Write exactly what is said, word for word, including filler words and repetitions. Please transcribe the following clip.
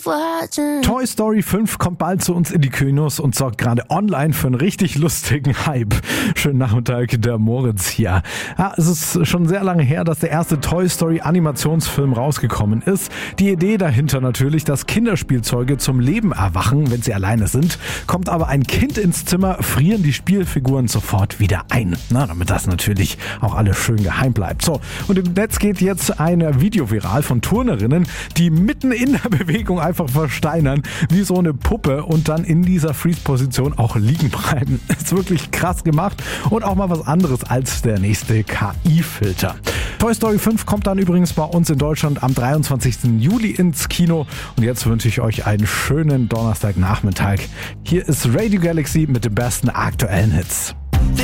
Toy Story fünf kommt bald zu uns in die Kinos und sorgt gerade online für einen richtig lustigen Hype. Schönen Nachmittag, der Moritz hier. Ja, es ist schon sehr lange her, dass der erste Toy Story Animationsfilm rausgekommen ist. Die Idee dahinter natürlich, dass Kinderspielzeuge zum Leben erwachen, wenn sie alleine sind. Kommt aber ein Kind ins Zimmer, frieren die Spielfiguren sofort wieder ein. Na, damit das natürlich auch alles schön geheim bleibt. So, und im Netz geht jetzt ein Video viral von Turnerinnen, die mitten in der Bewegung einfach versteinern, wie so eine Puppe und dann in dieser Freeze-Position auch liegen bleiben. Ist wirklich krass gemacht und auch mal was anderes als der nächste K I-Filter. Toy Story fünf kommt dann übrigens bei uns in Deutschland am dreiundzwanzigsten Juli ins Kino und jetzt wünsche ich euch einen schönen Donnerstagnachmittag. Hier ist Radio Galaxy mit den besten aktuellen Hits.